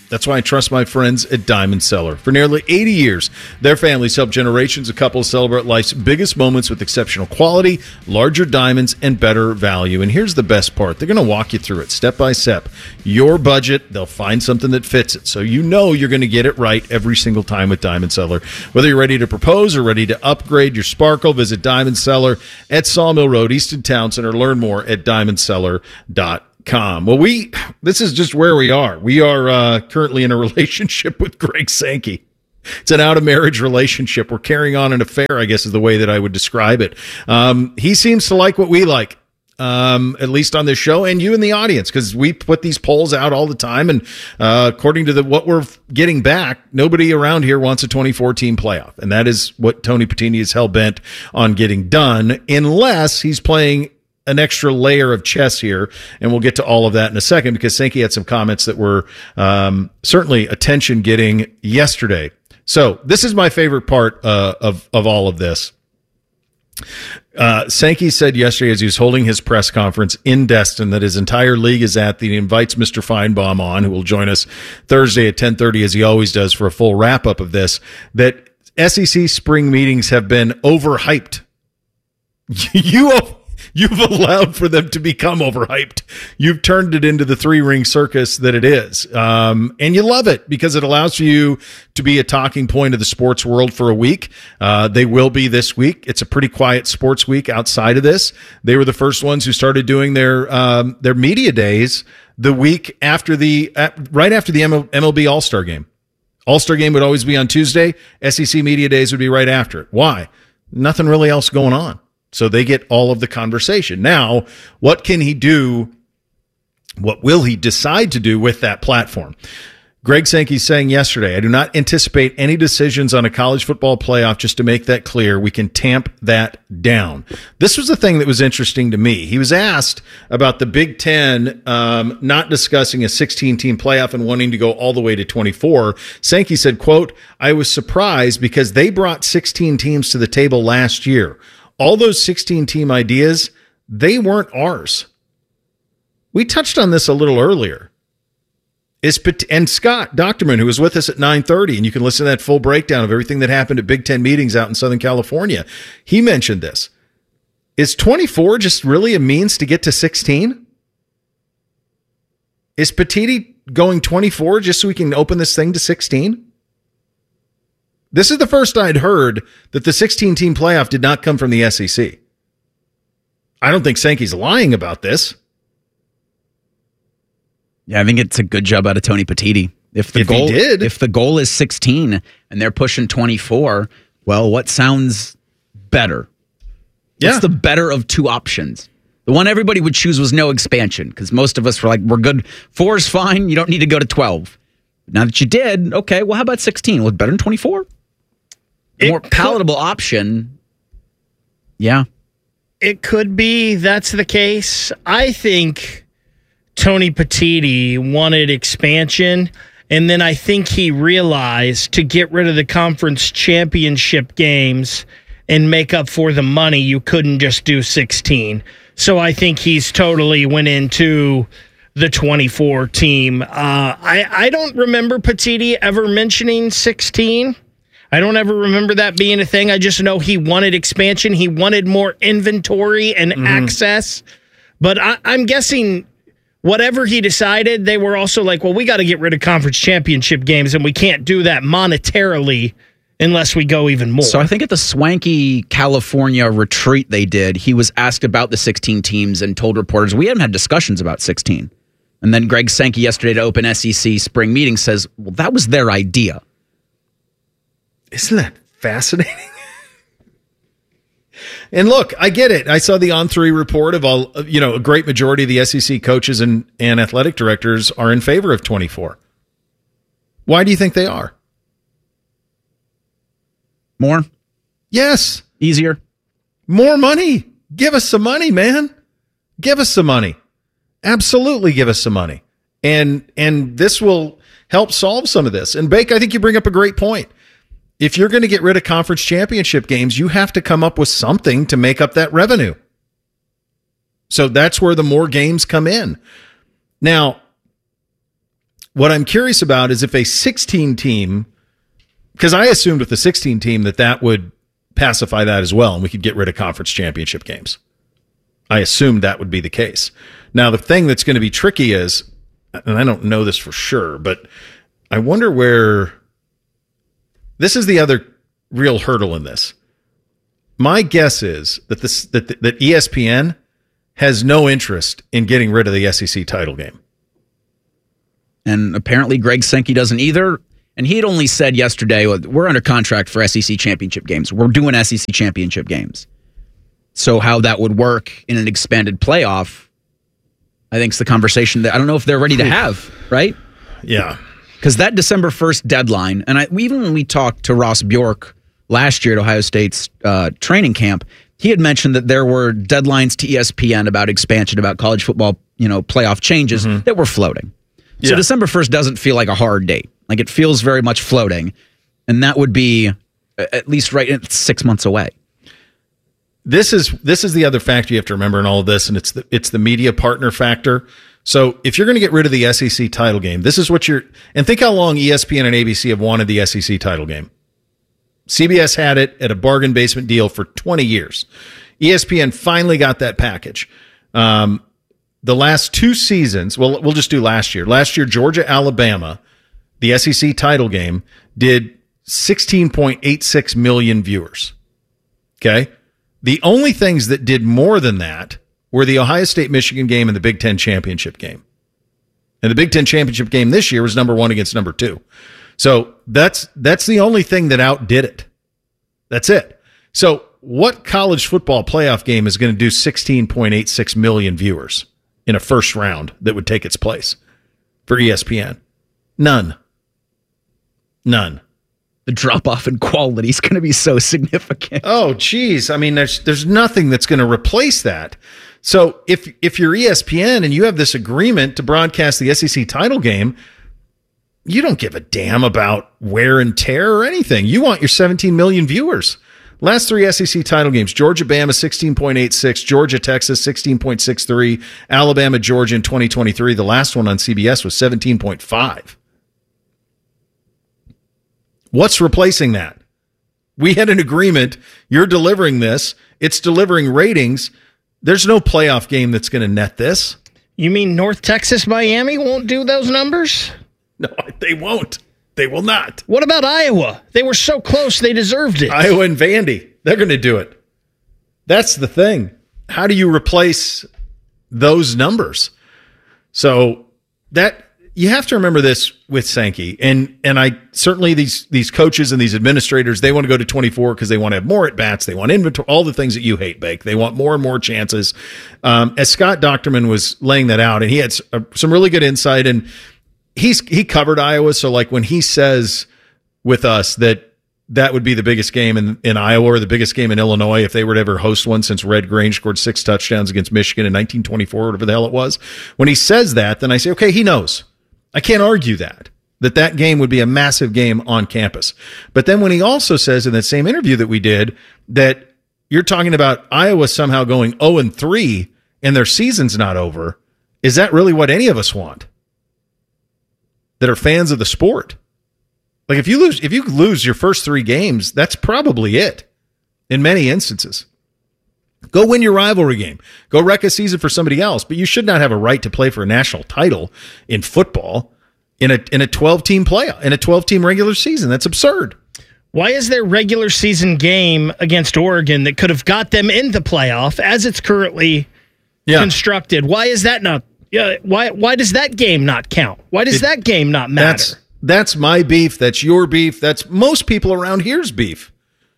That's why I trust my friends at Diamond Cellar. For nearly 80 years, their families help generations of couples celebrate life's biggest moments with exceptional quality, larger diamonds, and better value. And here's the best part. They're going to walk you through it step by step. Your budget, they'll find something that fits it. So you know you're going to get it right every single time with Diamond Cellar. Whether you're ready to propose or ready to upgrade your sparkle, visit Diamond Cellar at Sawmill Road, Easton Town Center. Learn more at diamondcellar.com. Well, this is just where we are. We are currently in a relationship with Greg Sankey. It's an out-of-marriage relationship. We're carrying on an affair, I guess is the way that I would describe it. He seems to like what we like, at least on this show, and you in the audience, because we put these polls out all the time, and according to what we're getting back, nobody around here wants a 2014 playoff, and that is what Tony Patini is hell-bent on getting done, unless he's playing an extra layer of chess here, and we'll get to all of that in a second, because Sankey had some comments that were certainly attention-getting yesterday. So this is my favorite part of all of this. Sankey said yesterday as he was holding his press conference in Destin that his entire league is at the, he invites Mr. Feinbaum on, who will join us Thursday at 10:30 as he always does for a full wrap-up of this, that SEC spring meetings have been overhyped. You've allowed for them to become overhyped. You've turned it into the three-ring circus that it is. And you love it because it allows you to be a talking point of the sports world for a week. They will be this week. It's a pretty quiet sports week outside of this. They were the first ones who started doing their media days the week after right after the MLB All-Star game. All-Star game would always be on Tuesday. SEC media days would be right after it. Why? Nothing really else going on. So they get all of the conversation. Now, what can he do? What will he decide to do with that platform? Greg Sankey saying yesterday, I do not anticipate any decisions on a college football playoff. Just to make that clear, we can tamp that down. This was the thing that was interesting to me. He was asked about the Big Ten not discussing a 16-team playoff and wanting to go all the way to 24. Sankey said, quote, I was surprised because they brought 16 teams to the table last year. All those 16-team ideas, they weren't ours. We touched on this a little earlier. And Scott Docterman, who was with us at 9:30, and you can listen to that full breakdown of everything that happened at Big Ten meetings out in Southern California, he mentioned this. Is 24 just really a means to get to 16? Is Petiti going 24 just so we can open this thing to 16? This is the first I'd heard that the 16-team playoff did not come from the SEC. I don't think Sankey's lying about this. Yeah, I think it's a good job out of Tony Petiti. If the goal is 16 and they're pushing 24, well, what sounds better? Yeah. What's the better of two options? The one everybody would choose was no expansion, because most of us were like, we're good. 4 is fine. You don't need to go to 12. Now that you did, okay, well, how about 16? Was it better than 24? A more palatable option. Yeah. It could be that's the case. I think Tony Petiti wanted expansion, and then I think he realized to get rid of the conference championship games and make up for the money, you couldn't just do 16. So I think he's totally went into the 24 team. I don't remember Petiti ever mentioning 16. I don't ever remember that being a thing. I just know he wanted expansion. He wanted more inventory and access. But I'm guessing whatever he decided, they were also like, well, we got to get rid of conference championship games, and we can't do that monetarily unless we go even more. So I think at the swanky California retreat they did, he was asked about the 16 teams and told reporters, we haven't had discussions about 16. And then Greg Sankey yesterday to open SEC spring meeting says, well, that was their idea. Isn't that fascinating? And look, I get it. I saw the On3 report of all, a great majority of the SEC coaches and athletic directors are in favor of 24. Why do you think they are? More? Yes. Easier? More money. Give us some money, man. Give us some money. Absolutely give us some money. And this will help solve some of this. And Bake, I think you bring up a great point. If you're going to get rid of conference championship games, you have to come up with something to make up that revenue. So that's where the more games come in. Now, what I'm curious about is if a 16 team, because I assumed with the 16 team that would pacify that as well, and we could get rid of conference championship games. I assumed that would be the case. Now, the thing that's going to be tricky is, and I don't know this for sure, but I wonder where this is the other real hurdle in this. My guess is that that ESPN has no interest in getting rid of the SEC title game. And apparently Greg Sankey doesn't either. And he had only said yesterday, we're under contract for SEC championship games. We're doing SEC championship games. So how that would work in an expanded playoff, I think is the conversation that I don't know if they're ready to have, right? Yeah. Because that December 1st deadline, and even when we talked to Ross Bjork last year at Ohio State's training camp, he had mentioned that there were deadlines to ESPN about expansion, about college football, playoff changes that were floating. So December 1st doesn't feel like a hard date. Like it feels very much floating. And that would be at least it's 6 months away. This is the other factor you have to remember in all of this, and it's the media partner factor. So if you're going to get rid of the SEC title game, this is what and think how long ESPN and ABC have wanted the SEC title game. CBS had it at a bargain basement deal for 20 years. ESPN finally got that package. The last 2 seasons, well, we'll just do last year. Last year, Georgia, Alabama, the SEC title game, did 16.86 million viewers. Okay? The only things that did more than that were the Ohio State-Michigan game and the Big Ten championship game. And the Big Ten championship game this year was number 1 against number 2. So that's the only thing that outdid it. That's it. So what college football playoff game is going to do 16.86 million viewers in a first round that would take its place for ESPN? None. The drop-off in quality is going to be so significant. Oh, geez. I mean, there's nothing that's going to replace that. So if you're ESPN and you have this agreement to broadcast the SEC title game, you don't give a damn about wear and tear or anything. You want your 17 million viewers. Last 3 SEC title games, Georgia, Bama, 16.86, Georgia, Texas, 16.63, Alabama, Georgia in 2023. The last one on CBS was 17.5. What's replacing that? We had an agreement. You're delivering this. It's delivering ratings. There's no playoff game that's going to net this. You mean North Texas, Miami won't do those numbers? No, they won't. They will not. What about Iowa? They were so close, they deserved it. Iowa and Vandy, they're going to do it. That's the thing. How do you replace those numbers? So that you have to remember this with Sankey, and I certainly these coaches and these administrators, they want to go to 24 because they want to have more at bats, they want inventory, all the things that you hate, Bake. They want more and more chances. As Scott Docterman was laying that out, and he had some really good insight, and he covered Iowa, so like when he says with us that would be the biggest game in Iowa or the biggest game in Illinois if they were to ever host one since Red Grange scored 6 touchdowns against Michigan in 1924, whatever the hell it was. When he says that, then I say, okay, he knows. I can't argue that game would be a massive game on campus. But then when he also says in that same interview that we did that you're talking about Iowa somehow going 0-3 and their season's not over, is that really what any of us want that are fans of the sport? Like if you lose your first 3 games, that's probably it in many instances. Go win your rivalry game. Go wreck a season for somebody else, but you should not have a right to play for a national title in football in a 12-team playoff, in a 12-team regular season. That's absurd. Why is there regular season game against Oregon that could have got them in the playoff as it's currently constructed? Why is that not? Why does that game not count? Why does that game not matter? That's my beef. That's your beef. That's most people around here's beef.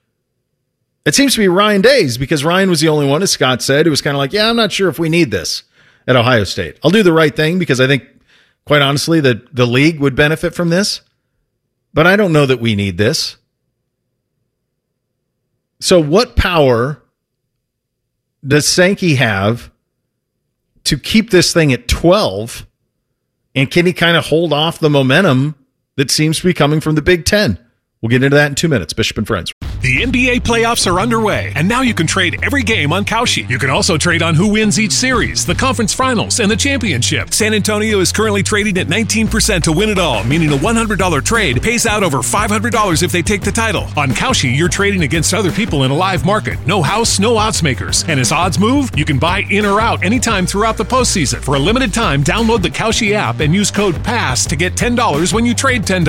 It seems to be Ryan Day's because Ryan was the only one, as Scott said, who was kind of like, I'm not sure if we need this at Ohio State. I'll do the right thing because I think, quite honestly, that the league would benefit from this. But I don't know that we need this. So what power does Sankey have to keep this thing at 12? And can he kind of hold off the momentum that seems to be coming from the Big Ten? We'll get into that in 2 minutes. Bishop and Friends. The NBA playoffs are underway, and now you can trade every game on Kalshi. You can also trade on who wins each series, the conference finals, and the championship. San Antonio is currently trading at 19% to win it all, meaning a $100 trade pays out over $500 if they take the title. On Kalshi, you're trading against other people in a live market. No house, no odds makers. And as odds move, you can buy in or out anytime throughout the postseason. For a limited time, download the Kalshi app and use code PASS to get $10 when you trade $10.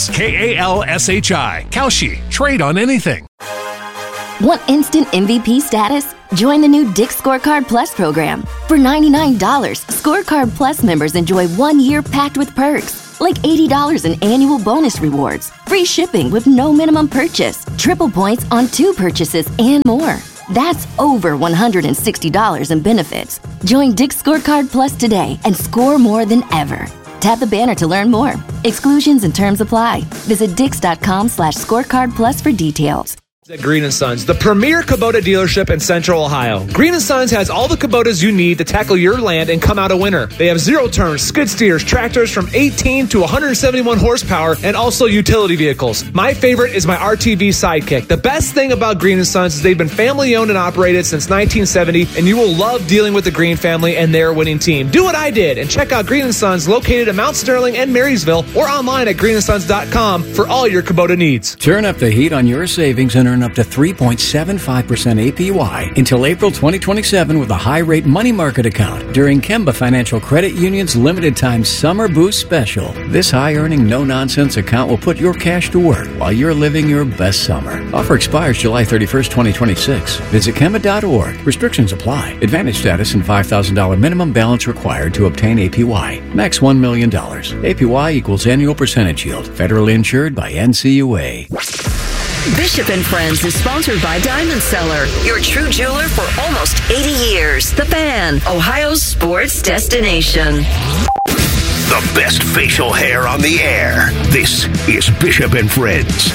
KALSHI. Kalshi. Trade on anything. Want instant MVP status? Join the new Dick's Scorecard Plus program. For $99, Scorecard Plus members enjoy 1 year packed with perks, like $80 in annual bonus rewards, free shipping with no minimum purchase, triple points on 2 purchases, and more. That's over $160 in benefits. Join Dick's Scorecard Plus today and score more than ever. Tap the banner to learn more. Exclusions and terms apply. Visit dix.com/scorecard plus for details. At Green & Sons, the premier Kubota dealership in Central Ohio. Green & Sons has all the Kubotas you need to tackle your land and come out a winner. They have zero-turn skid steers, tractors from 18 to 171 horsepower, and also utility vehicles. My favorite is my RTV Sidekick. The best thing about Green & Sons is they've been family-owned and operated since 1970, and you will love dealing with the Green family and their winning team. Do what I did and check out Green & Sons located in Mount Sterling and Marysville or online at greenandsons.com for all your Kubota needs. Turn up the heat on your savings and earn up to 3.75% APY until April 2027 with a high-rate money market account during Kemba Financial Credit Union's limited-time Summer Boost Special. This high-earning, no-nonsense account will put your cash to work while you're living your best summer. Offer expires July 31st, 2026. Visit Kemba.org. Restrictions apply. Advantage status and $5,000 minimum balance required to obtain APY. Max $1 million. APY equals annual percentage yield. Federally insured by NCUA. Bishop and Friends is sponsored by Diamond Seller, your true jeweler for almost 80 years. The Fan, Ohio's sports destination. The best facial hair on the air. This is Bishop and Friends.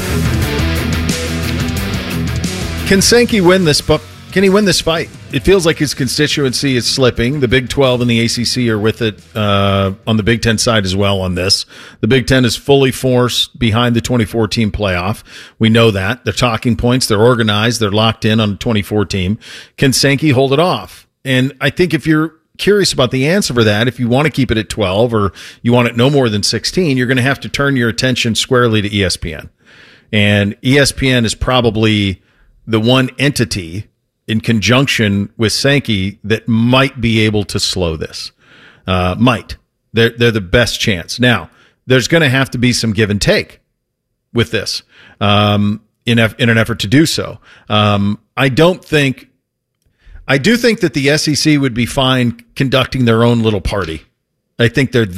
Can Sankey win this? Can he win this fight? It feels like his constituency is slipping. The Big 12 and the ACC are with it on the Big 10 side as well on this. The Big 10 is fully forced behind the 2014 playoff. We know that. They're talking points. They're organized. They're locked in on the 2014. Can Sankey hold it off? And I think if you're curious about the answer for that, if you want to keep it at 12 or you want it no more than 16, you're going to have to turn your attention squarely to ESPN. And ESPN is probably the one entity in conjunction with Sankey that might be able to slow this. Might. They're the best chance. Now, there's going to have to be some give and take with this in an effort to do so. I do think that the SEC would be fine conducting their own little party. I think they're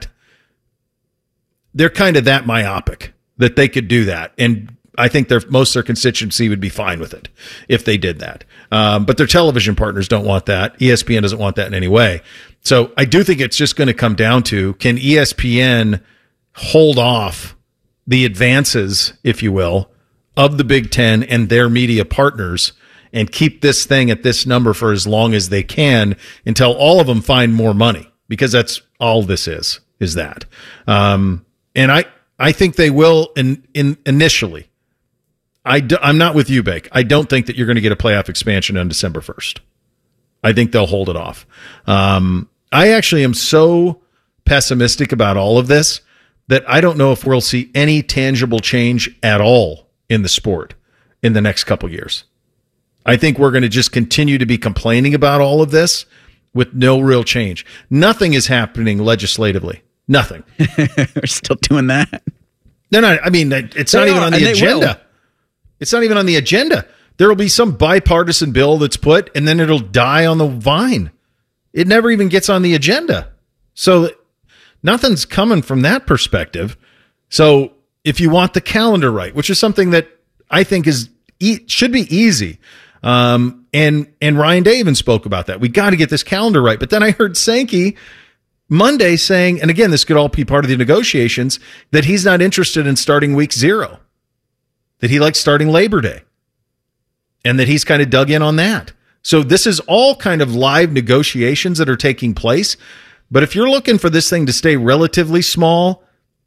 kind of that myopic that they could do that. And I think most of their constituency would be fine with it if they did that. But their television partners don't want that. ESPN doesn't want that in any way. So I do think it's just going to come down to, can ESPN hold off the advances, if you will, of the Big Ten and their media partners and keep this thing at this number for as long as they can until all of them find more money, because that's all this is that. And I think they will initially. I'm not with you, Bake. I don't think that you're going to get a playoff expansion on December 1st. I think they'll hold it off. I actually am so pessimistic about all of this that I don't know if we'll see any tangible change at all in the sport in the next couple years. I think we're going to just continue to be complaining about all of this with no real change. Nothing is happening legislatively. Nothing. We're still doing that. No, I mean, it's not even on the agenda. It's not even on the agenda. There will be some bipartisan bill that's put, and then it'll die on the vine. It never even gets on the agenda. So nothing's coming from that perspective. So if you want the calendar right, which is something that I think should be easy, and Ryan Day even spoke about that. We got to get this calendar right. But then I heard Sankey Monday saying, and again, this could all be part of the negotiations, that he's not interested in starting week 0. That he likes starting Labor Day, and that he's kind of dug in on that. So this is all kind of live negotiations that are taking place. But if you're looking for this thing to stay relatively small,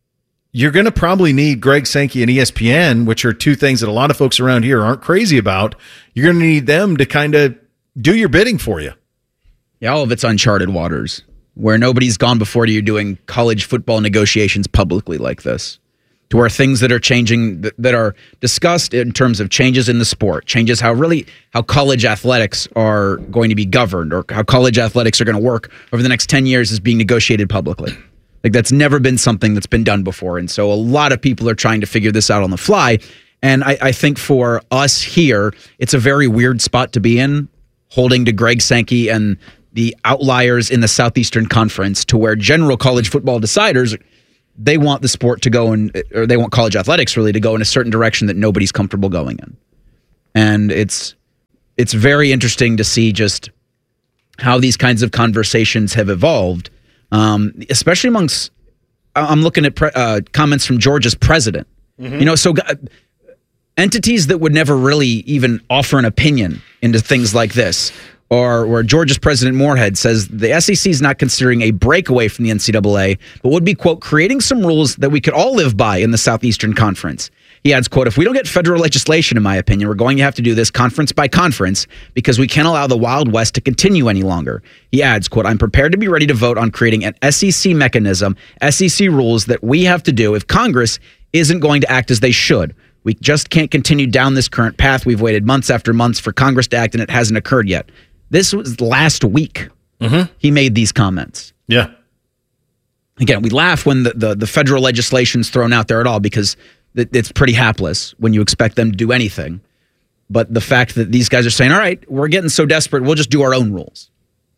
you're going to probably need Greg Sankey and ESPN, which are two things that a lot of folks around here aren't crazy about. You're going to need them to kind of do your bidding for you. Yeah, all of it's uncharted waters where nobody's gone before you doing college football negotiations publicly like this, to where things that are changing, that are discussed in terms of changes in the sport, changes how college athletics are going to be governed or how college athletics are going to work over the next 10 years is being negotiated publicly. Like, that's never been something that's been done before. And so a lot of people are trying to figure this out on the fly. And I think for us here, it's a very weird spot to be in, holding to Greg Sankey and the outliers in the Southeastern Conference, to where general college football deciders, they want the sport to go in, or they want college athletics really to go in a certain direction that nobody's comfortable going in. And it's very interesting to see just how these kinds of conversations have evolved, especially amongst, I'm looking at comments from Georgia's president. Mm-hmm. So entities that would never really even offer an opinion into things like this, or where Georgia's President Moorhead says the SEC is not considering a breakaway from the NCAA, but would be, quote, creating some rules that we could all live by in the Southeastern Conference. He adds, quote, if we don't get federal legislation, in my opinion, we're going to have to do this conference by conference because we can't allow the Wild West to continue any longer. He adds, quote, I'm prepared to be ready to vote on creating an SEC mechanism, SEC rules that we have to do if Congress isn't going to act as they should. We just can't continue down this current path. We've waited months after months for Congress to act, and it hasn't occurred yet. This was last week. Mm-hmm. He made these comments. Yeah. Again, we laugh when the federal legislation's thrown out there at all because it's pretty hapless when you expect them to do anything. But the fact that these guys are saying, all right, we're getting so desperate, we'll just do our own rules.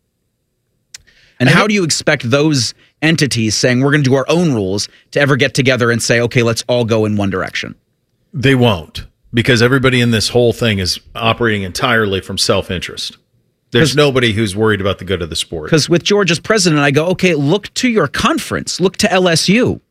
And how do you expect those entities saying we're going to do our own rules to ever get together and say, okay, let's all go in one direction? They won't, because everybody in this whole thing is operating entirely from self-interest. There's nobody who's worried about the good of the sport. Because with Georgia's president, I go, okay, look to your conference. Look to LSU.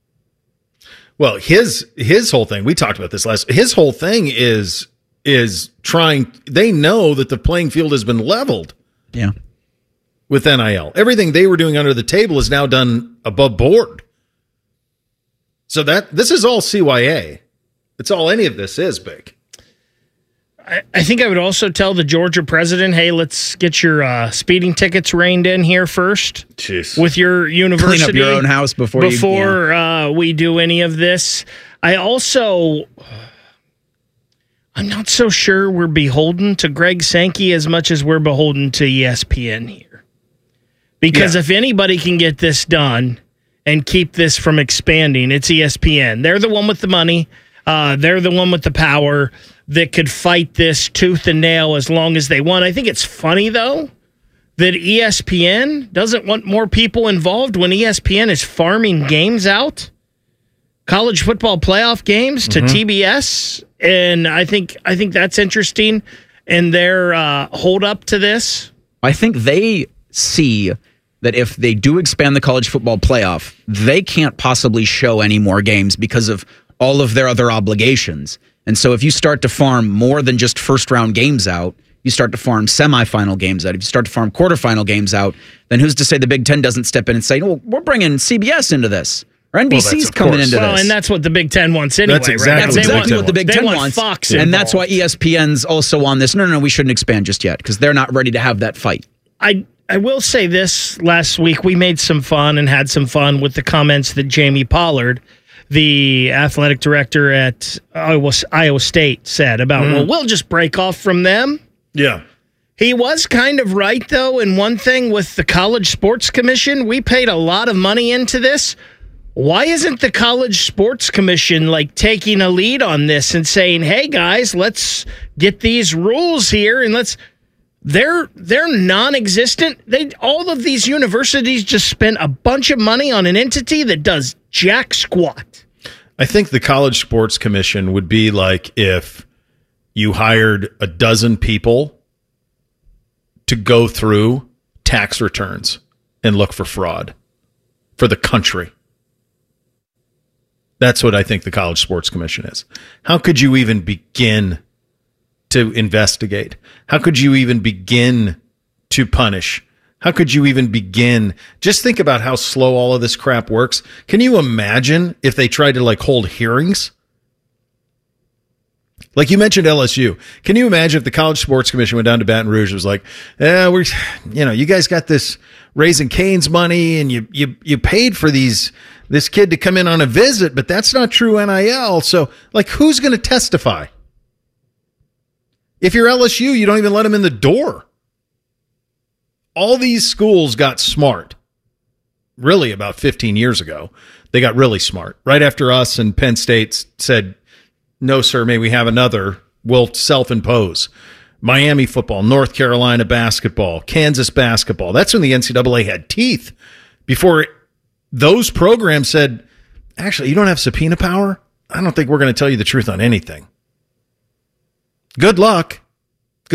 Well, his whole thing, we talked about this his whole thing is trying, they know that the playing field has been leveled. Yeah. With NIL. Everything they were doing under the table is now done above board. So this is all CYA. It's all any of this is, Big. I think I would also tell the Georgia president, hey, let's get your speeding tickets reined in here first. Jeez. With your university. Clean up your own house before we do any of this. I'm not so sure we're beholden to Greg Sankey as much as we're beholden to ESPN here. Because if anybody can get this done and keep this from expanding, it's ESPN. They're the one with the money. They're the one with the power that could fight this tooth and nail as long as they want. I think it's funny, though, that ESPN doesn't want more people involved when ESPN is farming games out, college football playoff games to TBS. And I think that's interesting. And their hold up to this. I think they see that if they do expand the college football playoff, they can't possibly show any more games because of all of their other obligations. And so if you start to farm more than just first-round games out, you start to farm semifinal games out, if you start to farm quarterfinal games out, then who's to say the Big Ten doesn't step in and say, well, we're bringing CBS into this, or NBC's coming into this. Well, and that's what the Big Ten wants anyway, that's exactly right? That's what the Big Ten wants. Fox and that's why ESPN's also on this. No, we shouldn't expand just yet, because they're not ready to have that fight. I will say this, last week we made some fun and had some fun with the comments that Jamie Pollard, the athletic director at Iowa State, said about, well, we'll just break off from them. Yeah. He was kind of right, though, in one thing with the College Sports Commission. We paid a lot of money into this. Why isn't the College Sports Commission taking a lead on this and saying, hey, guys, let's get these rules here and let's... They're non-existent. All of these universities just spent a bunch of money on an entity that does jack squat. I think the College Sports Commission would be like if you hired a dozen people to go through tax returns and look for fraud for the country. That's what I think the College Sports Commission is. How could you even begin to investigate? How could you even begin to punish How could you even begin? Just think about how slow all of this crap works. Can you imagine if they tried to hold hearings? Like you mentioned LSU. Can you imagine if the College Sports Commission went down to Baton Rouge and was like, you guys got this Raising Cane's money and you paid for this kid to come in on a visit, but that's not true NIL. So who's going to testify? If you're LSU, you don't even let them in the door. All these schools got smart. Really about 15 years ago, they got really smart. Right after us and Penn State said, no, sir, may we have another? We'll self-impose. Miami football, North Carolina basketball, Kansas basketball. That's when the NCAA had teeth. Before those programs said, actually, you don't have subpoena power? I don't think we're going to tell you the truth on anything. Good luck.